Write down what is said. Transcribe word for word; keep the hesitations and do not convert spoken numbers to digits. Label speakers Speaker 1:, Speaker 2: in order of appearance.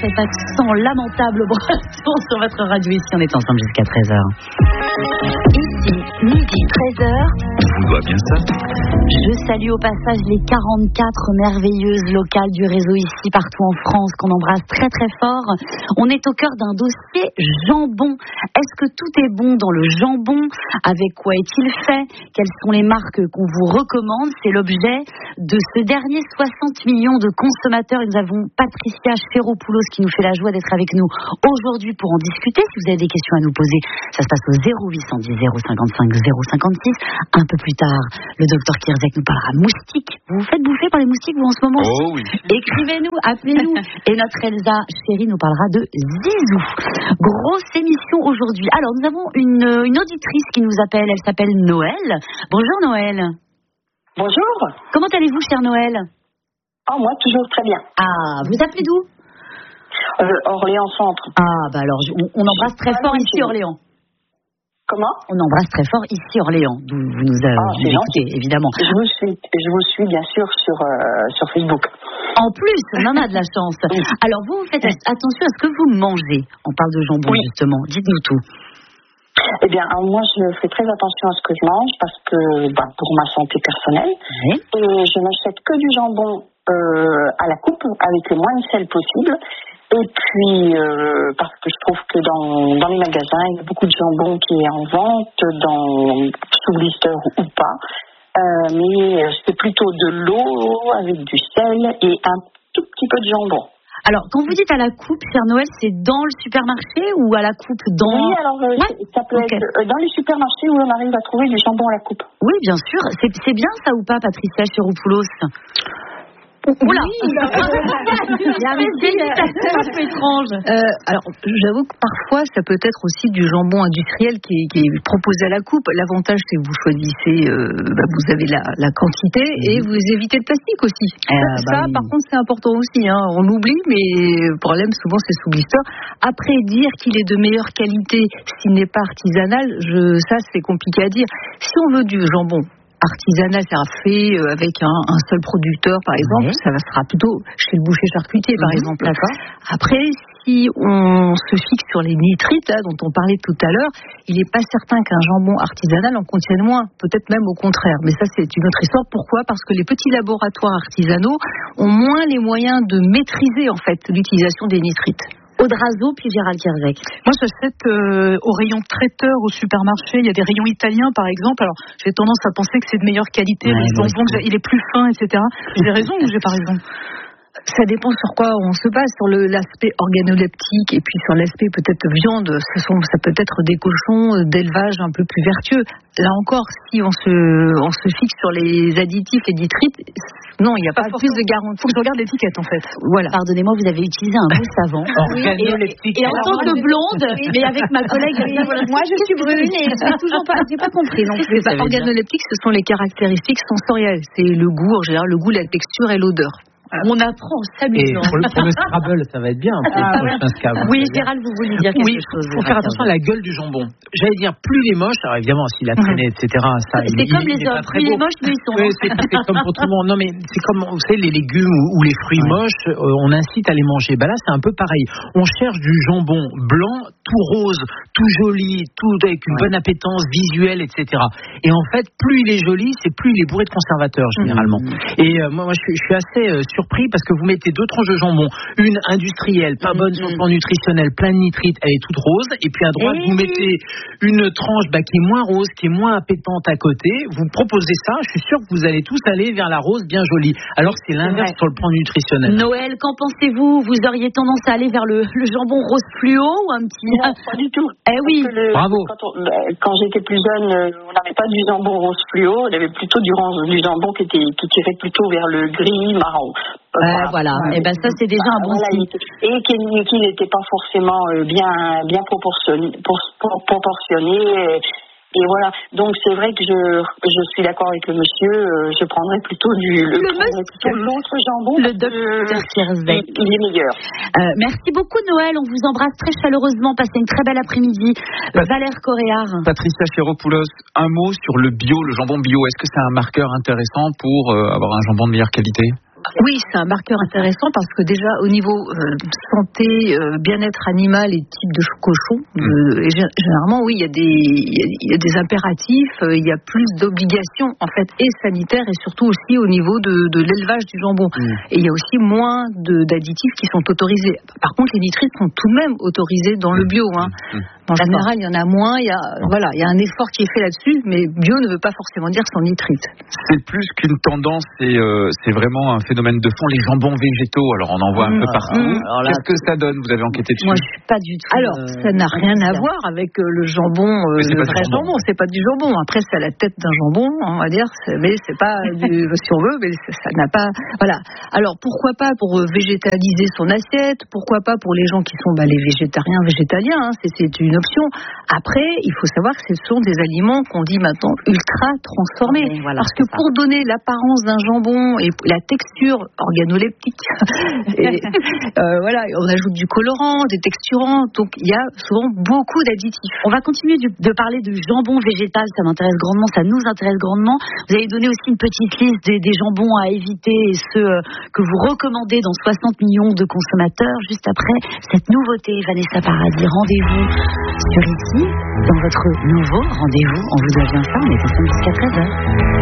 Speaker 1: cet accent lamentable breton sur votre radio. Ici, on est ensemble jusqu'à treize heures. Ici, midi treize heures.
Speaker 2: Je vous dois bien ça.
Speaker 1: Je salue au passage les quarante-quatre merveilleuses locales du réseau ici partout en France qu'on embrasse très très fort. On est au cœur d'un dossier jambon. Est-ce que tout est bon dans le jambon? Avec quoi est-il fait? Quelles sont les marques qu'on vous recommande? C'est l'objet de ce dernier soixante millions de consommateurs. Nous avons Patricia Chéropoulos qui nous fait la joie d'être avec nous aujourd'hui pour en discuter. Si vous avez des questions à nous poser, ça se passe au zéro huit cent dix zéro cinquante-cinq zéro cinquante-six. Un peu plus tard, le docteur Kierzek nous parlera moustiques. Vous vous faites bouffer par les moustiques, vous, en ce moment?
Speaker 2: Oh oui.
Speaker 1: Écrivez-nous, appelez-nous. Et notre Elsa chérie nous parlera de Zizou. Grosse émission aujourd'hui. Alors, nous avons une, une auditrice qui nous appelle. Elle s'appelle Noël. Bonjour Noël.
Speaker 3: Bonjour.
Speaker 1: Comment allez-vous, chère Noël?
Speaker 3: Oh, moi, toujours très bien.
Speaker 1: Ah, vous appelez d'où?
Speaker 3: euh, Orléans Centre.
Speaker 1: Ah, bah alors, on, on embrasse très fort ici Orléans.
Speaker 3: Comment?
Speaker 1: On embrasse très fort ici Orléans, d'où vous nous avez
Speaker 3: ah,
Speaker 1: écouté, évidemment.
Speaker 3: Je vous suis, je vous suis bien sûr sur, euh, sur Facebook.
Speaker 1: En plus, on en a de la chance. Oui. Alors, vous, vous faites attention à ce que vous mangez. On parle de jambon, oui. Justement. Dites-nous tout.
Speaker 3: Eh bien, alors moi, je fais très attention à ce que je mange parce que, bah, pour ma santé personnelle, oui. Et je n'achète que du jambon euh, à la coupe avec le moins de sel possible. Et puis, euh, parce que je trouve que dans, dans les magasins, il y a beaucoup de jambon qui est en vente, dans, sous blister ou pas. Euh, mais c'est plutôt de l'eau avec du sel et un tout petit peu de jambon.
Speaker 1: Alors, quand vous dites à la coupe, chère Noël, c'est dans le supermarché ou à la coupe dans...
Speaker 3: Oui, alors euh, ouais. ça peut okay. être dans les supermarchés où on arrive à trouver du jambon à la coupe.
Speaker 1: Oui, bien sûr. C'est, c'est bien ça ou pas, Patricia Chéropoulos? Oula, oui, il y a un un peu étrange.
Speaker 4: Euh, alors, j'avoue que parfois, ça peut être aussi du jambon industriel qui est, qui est proposé à la coupe. L'avantage, c'est que vous choisissez, euh, bah, vous avez la, la quantité et vous évitez le plastique aussi. Euh, ça, bah ça oui. Par contre, c'est important aussi. Hein. On l'oublie, mais le problème, souvent, c'est sous blister. Après, dire qu'il est de meilleure qualité s'il n'est pas artisanal, je, ça, c'est compliqué à dire. Si on veut du jambon artisanal, c'est fait avec un, un seul producteur, par exemple, oui. Ça sera plutôt chez le boucher charcutier, par mmh, exemple. D'accord. Après, si on se fixe sur les nitrites, hein, dont on parlait tout à l'heure, il n'est pas certain qu'un jambon artisanal en contienne moins, peut-être même au contraire. Mais ça, c'est une autre histoire. Pourquoi? Parce que les petits laboratoires artisanaux ont moins les moyens de maîtriser, en fait, l'utilisation des nitrites.
Speaker 1: Audrazo, puis Gérald Kierzek.
Speaker 5: Moi, j'achète euh, au rayon traiteur au supermarché. Il y a des rayons italiens, par exemple. Alors, j'ai tendance à penser que c'est de meilleure qualité. Ouais, le jambon, il est plus fin, et cetera. J'ai raison ou j'ai pas raison?
Speaker 4: Ça dépend sur quoi on se base, sur le, l'aspect organoleptique et puis sur l'aspect peut-être viande. Ce sont, ça peut être des cochons d'élevage un peu plus vertueux. Là encore, si on se, on se fixe sur les additifs et nitrites, non, il n'y a pas, pas plus de garantie.
Speaker 5: Il faut que je regarde l'étiquette en fait.
Speaker 1: Voilà. Pardonnez-moi, vous avez utilisé un mot savant.
Speaker 4: Oui,
Speaker 1: et, et en tant que blonde, mais avec ma collègue,
Speaker 4: moi je suis brune et je n'ai toujours pas, j'ai pas compris. Donc les organoleptiques, ce sont les caractéristiques sensorielles. C'est le goût en général, le goût, la texture et l'odeur.
Speaker 1: On apprend, s'amusant.
Speaker 2: Et pour le, pour le Scrabble, ça va être bien.
Speaker 1: Ah, ouais. Oui, Gérald, vous vouliez dire quelque
Speaker 2: oui,
Speaker 1: chose.
Speaker 2: Il faut faire attention à la gueule du jambon. J'allais dire, plus il est moche, alors évidemment, s'il a traîné, et cetera, ça,
Speaker 1: c'est
Speaker 2: il,
Speaker 1: comme
Speaker 2: il,
Speaker 1: les
Speaker 2: il
Speaker 1: hommes, plus il est moche, plus ils sont.
Speaker 2: Oui, c'est, c'est comme pour tout le monde. Non, mais c'est comme, vous savez, les légumes ou, ou les fruits ouais. moches, euh, on incite à les manger. Bah là, c'est un peu pareil. On cherche du jambon blanc, tout rose, tout joli, tout avec une ouais. bonne appétence visuelle, et cetera. Et en fait, plus il est joli, c'est plus il est bourré de conservateurs, généralement. Mmh. Et euh, moi, moi, je suis, je suis assez euh, surpris parce que vous mettez deux tranches de jambon, une industrielle, pas bonne sur le plan nutritionnel, plein de nitrites, elle est toute rose, et puis à droite et vous mettez une tranche bah, qui est moins rose, qui est moins appétante à côté, vous proposez ça, je suis sûr que vous allez tous aller vers la rose bien jolie, alors que c'est l'inverse sur le plan nutritionnel.
Speaker 1: Noël, qu'en pensez-vous? Vous auriez tendance à aller vers le, le jambon rose fluo ou un petit...
Speaker 3: Non, pas du tout.
Speaker 1: Eh oui.
Speaker 3: Le,
Speaker 2: bravo.
Speaker 3: Quand, on, quand j'étais plus jeune, on n'avait pas du jambon rose fluo, on avait plutôt du, du jambon qui, était, qui tirait plutôt vers le gris marron.
Speaker 1: Euh, euh, voilà, et ben ça c'est déjà bah, un bon
Speaker 3: voilà,
Speaker 1: signe.
Speaker 3: Et qui, qui n'était pas forcément euh, bien, bien proportionné, pour, pour, proportionné et, et voilà. Donc c'est vrai que je, je suis d'accord avec le monsieur. Euh, je prendrais plutôt du, le,
Speaker 1: le
Speaker 3: plutôt l'autre jambon.
Speaker 1: Le docteur Kierzek.
Speaker 3: Il est meilleur.
Speaker 1: Euh, merci beaucoup Noël. On vous embrasse très chaleureusement. Passez une très belle après-midi. Pat- Valère Coréard.
Speaker 6: Patricia Chéropoulos, un mot sur le bio, le jambon bio. Est-ce que c'est un marqueur intéressant pour euh, avoir un jambon de meilleure qualité?
Speaker 4: Oui, c'est un marqueur intéressant parce que déjà au niveau euh, santé, euh, bien-être animal et type de cochon, euh, et généralement oui, il y a des il y a des impératifs, euh, il y a plus d'obligations en fait et sanitaires et surtout aussi au niveau de, de l'élevage du jambon. Mmh. Et il y a aussi moins de, d'additifs qui sont autorisés. Par contre, les nitrites sont tout de même autorisés dans le bio. Hein. Mmh. En général, il y en a moins. Il y a voilà, il y a un effort qui est fait là-dessus, mais bio ne veut pas forcément dire sans nitrite.
Speaker 6: C'est plus qu'une tendance, c'est euh, c'est vraiment un phénomène de fond. Les jambons végétaux, alors on en voit mmh. un peu partout. Mmh. Alors là, qu'est-ce que ça donne? Vous avez enquêté dessus?
Speaker 1: Moi, je suis pas du tout.
Speaker 4: Alors, euh, ça n'a rien à voir avec euh, le jambon, euh, le vrai jambon. jambon. C'est pas du jambon. Après, c'est à la tête d'un jambon, on va dire. C'est, mais c'est pas du, si on veut, mais ça, ça n'a pas. Voilà. Alors, pourquoi pas pour végétaliser son assiette? Pourquoi pas pour les gens qui sont bah, les végétariens, végétaliens? Hein, c'est, c'est une option. Après, il faut savoir que ce sont des aliments qu'on dit maintenant ultra transformés. Oui, voilà, parce que pour ça. Donner l'apparence d'un jambon et la texture organoleptique, et, euh, voilà, on ajoute du colorant, des texturants, donc il y a souvent beaucoup d'additifs.
Speaker 1: On va continuer de, de parler du jambon végétal, ça m'intéresse grandement, ça nous intéresse grandement. Vous avez donné aussi une petite liste des, des jambons à éviter et ceux euh, que vous recommandez dans soixante millions de consommateurs. Juste après cette nouveauté, Vanessa Paradis, rendez-vous sur ici, dans votre nouveau rendez-vous. On vous doit bien ça, on est ensemble jusqu'à treize heures.